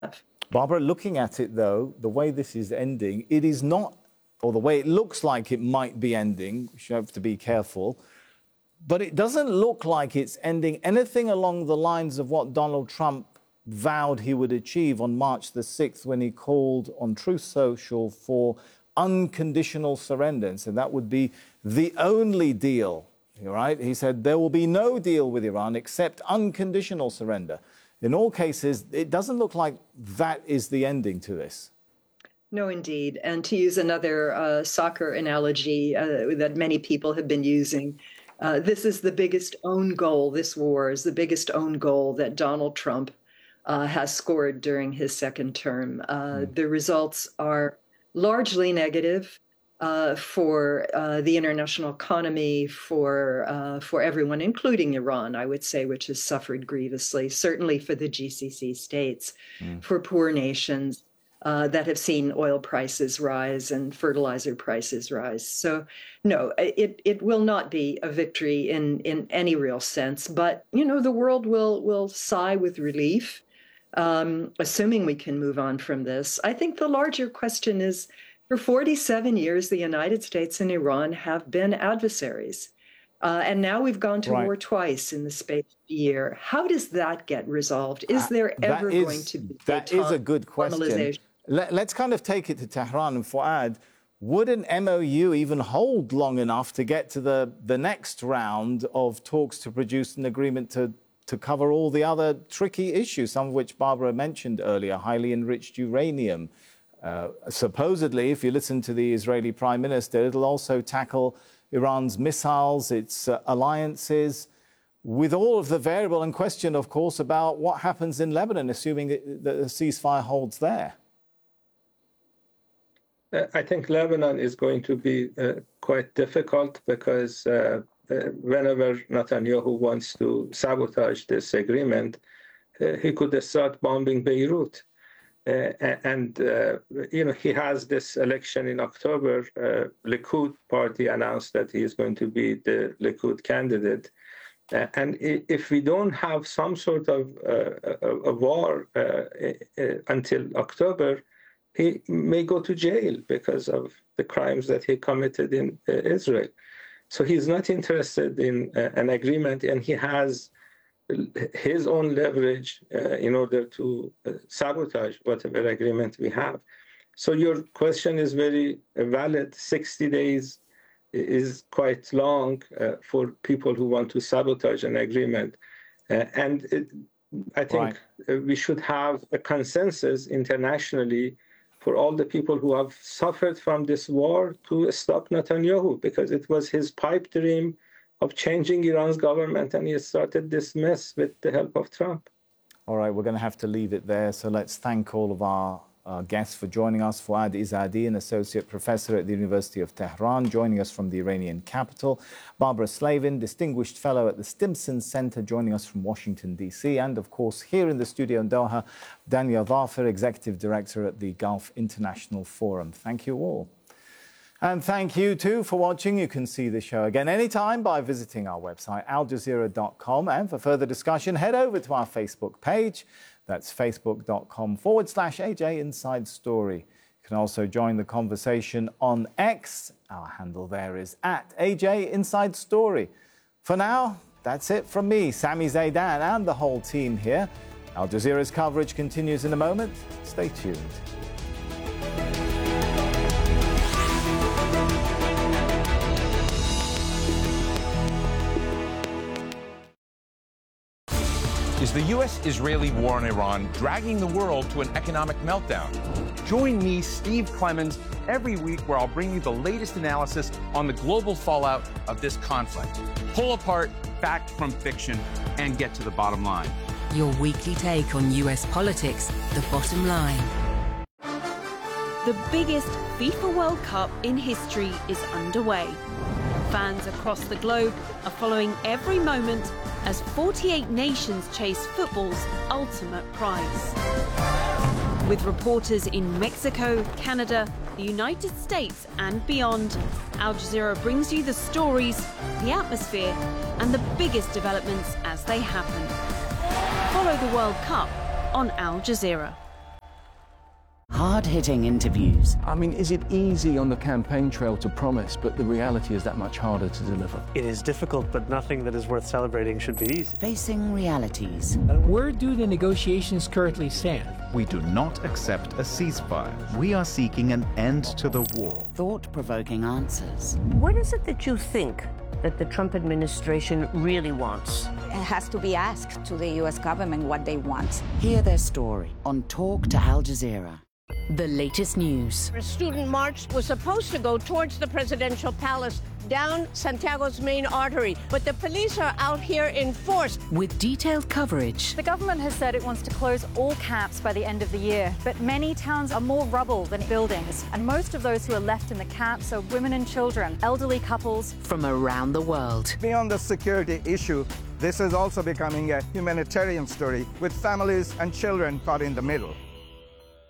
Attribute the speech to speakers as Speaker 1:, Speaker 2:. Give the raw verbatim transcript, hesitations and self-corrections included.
Speaker 1: Barbara, looking at it, though, the way this is ending, it is not, or the way it looks like it might be ending, we should have to be careful, but it doesn't look like it's ending anything along the lines of what Donald Trump vowed he would achieve on March the sixth when he called on Truth Social for unconditional surrender. And so that would be the only deal, right? He said there will be no deal with Iran except unconditional surrender. In all cases, it doesn't look like that is the ending to this.
Speaker 2: No, indeed. And to use another uh, soccer analogy uh, that many people have been using, uh, this is the biggest own goal, this war is the biggest own goal that Donald Trump uh, has scored during his second term. Uh, mm. The results are largely negative uh, for uh, the international economy, for uh, for everyone, including Iran, I would say, which has suffered grievously, certainly for the G C C states, mm. for poor nations uh, that have seen oil prices rise and fertilizer prices rise. So, no, it it will not be a victory in, in any real sense. But, you know, the world will will sigh with relief, um, assuming we can move on from this. I think the larger question is, for forty-seven years, the United States and Iran have been adversaries. Uh, and now we've gone to right. war twice in the space of a year. How does that get resolved? Is there uh, ever is, going to be
Speaker 1: That is a good question. Let, let's kind of take it to Tehran. And Fouad, would an M O U even hold long enough to get to the, the next round of talks to produce an agreement to, to cover all the other tricky issues, some of which Barbara mentioned earlier, highly enriched uranium? Uh, supposedly, if you listen to the Israeli Prime Minister, it'll also tackle Iran's missiles, its uh, alliances, with all of the variable and question, of course, about what happens in Lebanon, assuming that the ceasefire holds there.
Speaker 3: Uh, I think Lebanon is going to be uh, quite difficult because uh, uh, whenever Netanyahu wants to sabotage this agreement, uh, he could start bombing Beirut. Uh, and, uh, you know, he has this election in October. Uh, Likud party announced that he is going to be the Likud candidate. Uh, and if we don't have some sort of uh, a, a war uh, uh, until October, he may go to jail because of the crimes that he committed in uh, Israel. So he's not interested in uh, an agreement, and he has his own leverage uh, in order to uh, sabotage whatever agreement we have. So your question is very valid. sixty days is quite long uh, for people who want to sabotage an agreement. Uh, and it, I think right. we should have a consensus internationally for all the people who have suffered from this war to stop Netanyahu, because it was his pipe dream of changing Iran's government, and he started this mess with the help of Trump.
Speaker 1: All right, we're going to have to leave it there. So let's thank all of our uh, guests for joining us. Fouad Izzadi, an associate professor at the University of Tehran, joining us from the Iranian capital. Barbara Slavin, distinguished fellow at the Stimson Center, joining us from Washington, D C. And, of course, here in the studio in Doha, Dania Dhafir, executive director at the Gulf International Forum. Thank you all. And thank you, too, for watching. You can see the show again anytime by visiting our website, al jazeera dot com. And for further discussion, head over to our Facebook page. That's facebook.com forward slash AJ Inside Story. You can also join the conversation on X. Our handle there is at A J Inside Story. For now, that's it from me, Sami Zeidan, and the whole team here. Al Jazeera's coverage continues in a moment. Stay tuned.
Speaker 4: Is the U S Israeli war on Iran dragging the world to an economic meltdown? Join me, Steve Clemons, every week where I'll bring you the latest analysis on the global fallout of this conflict. Pull apart fact from fiction and get to the bottom line.
Speaker 5: Your weekly take on U S politics, the bottom line.
Speaker 6: The biggest FIFA World Cup in history is underway. Fans across the globe are following every moment as forty-eight nations chase football's ultimate prize. With reporters in Mexico, Canada, the United States and beyond, Al Jazeera brings you the stories, the atmosphere and the biggest developments as they happen. Follow the World Cup on Al Jazeera.
Speaker 7: hard-hitting interviews.
Speaker 8: I mean, is it easy on the campaign trail to promise, but the reality is that much harder to deliver?
Speaker 9: It is difficult, but nothing that is worth celebrating should be easy.
Speaker 7: Facing realities.
Speaker 10: Where do the negotiations currently stand?
Speaker 11: We do not accept a ceasefire. We are seeking an end to the war.
Speaker 7: Thought-provoking answers.
Speaker 12: What is it that you think that the Trump administration really wants?
Speaker 13: It has to be asked to the U S government what they want.
Speaker 7: Hear their story on Talk to Al Jazeera.
Speaker 5: The latest news.
Speaker 12: A student march was supposed to go towards the presidential palace down Santiago's main artery, but the police are out here in force.
Speaker 5: With detailed coverage.
Speaker 14: The government has said it wants to close all camps by the end of the year, but many towns are more rubble than buildings, and most of those who are left in the camps are women and children, elderly couples.
Speaker 5: From around the world.
Speaker 15: Beyond the security issue, this is also becoming a humanitarian story with families and children caught in the middle.